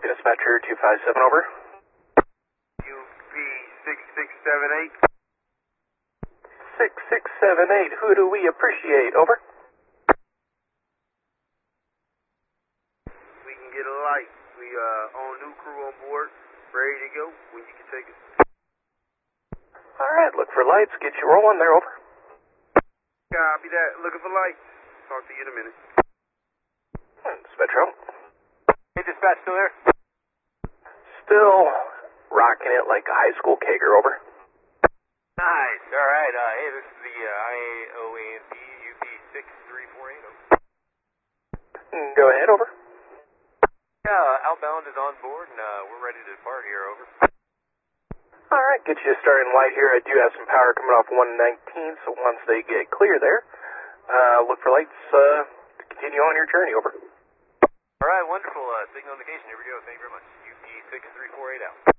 Dispatcher 257, over. UP 6678. 6678, who do we appreciate, over? We can get a light. We on new crew on board, ready to go when you can take us. Alright, look for lights, get you rolling there, over. Copy that. Looking for lights. Talk to you in a minute. Dispatcher. Hey, dispatch, still there? Still rocking it like a high school kegger, over. Nice. All right. Hey, this is the IAOAMP UP 6348. Over. Go ahead, over. Yeah, outbound is on board, and we're ready to depart here. Over. Alright, get you started in light here. I do have some power coming off 119, so once they get clear there, look for lights to continue on your journey, over. All right, wonderful. Signal indication. Here we go. Thank you very much. UP 6348 out.